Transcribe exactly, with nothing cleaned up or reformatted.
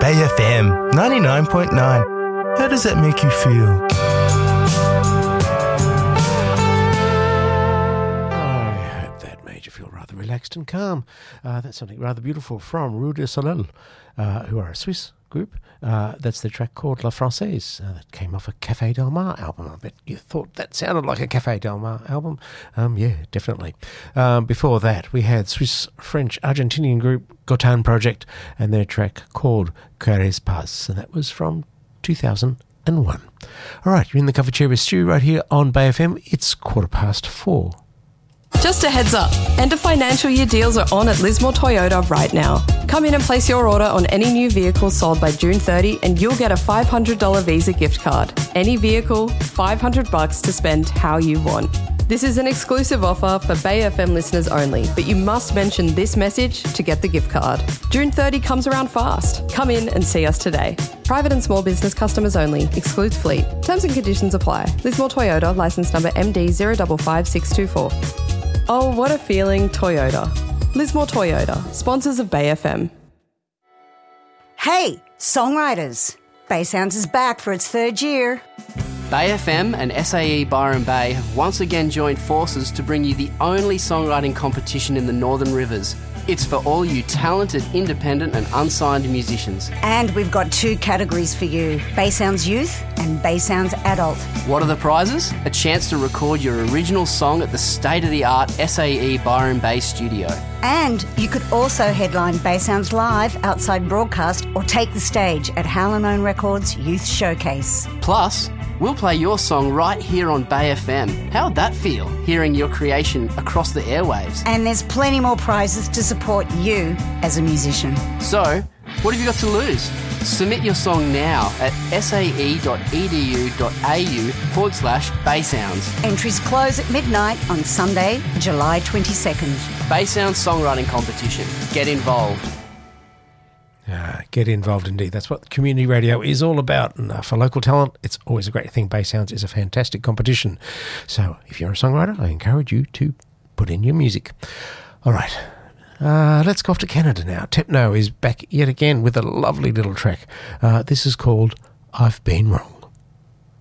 Bay F M ninety-nine point nine. How does that make you feel? I hope that made you feel rather relaxed and calm. Uh, that's something rather beautiful from Rue de Soleil, uh, who are a Swiss group. Uh, that's the track called La Française. Uh, that came off a Café Del Mar album. I bet you thought that sounded like a Café Del Mar album. Um, yeah, definitely. Um, before that, we had Swiss, French, Argentinian group Gotan Project and their track called Querés Paz, and that was from two thousand one. All right, you're in the cover chair with Stu right here on Bay F M. It's quarter past four. Just a heads up, end of financial year deals are on at Lismore Toyota right now. Come in and place your order on any new vehicle sold by June thirtieth and you'll get a five hundred dollars Visa gift card. Any vehicle, five hundred bucks to spend how you want. This is an exclusive offer for Bay F M listeners only, but you must mention this message to get the gift card. June thirtieth comes around fast. Come in and see us today. Private and small business customers only. Excludes fleet. Terms and conditions apply. Lismore Toyota, licence number M D zero five five six two four. Oh, what a feeling, Toyota. Lismore Toyota, sponsors of Bay F M. Hey, songwriters. Bay Sounds is back for its third year. Bay F M and S A E Byron Bay have once again joined forces to bring you the only songwriting competition in the Northern Rivers. It's for all you talented, independent and unsigned musicians. And we've got two categories for you, Bay Sounds Youth and Bay Sounds Adult. What are the prizes? A chance to record your original song at the state-of-the-art S A E Byron Bay studio. And you could also headline Bay Sounds Live outside broadcast or take the stage at Howlin' Records Youth Showcase. Plus, we'll play your song right here on Bay F M. How'd that feel, hearing your creation across the airwaves? And there's plenty more prizes to support you as a musician. So, what have you got to lose? Submit your song now at sae.edu.au forward slash Bay Sounds. Entries close at midnight on Sunday, July twenty-second. Bay Sounds Songwriting Competition. Get involved. Uh, get involved indeed. That's what community radio is all about. And uh, for local talent, it's always a great thing. Bay Sounds is a fantastic competition. So if you're a songwriter, I encourage you to put in your music. All right. Uh, let's go off to Canada now. Tepno is back yet again with a lovely little track. Uh, this is called I've Been Wrong.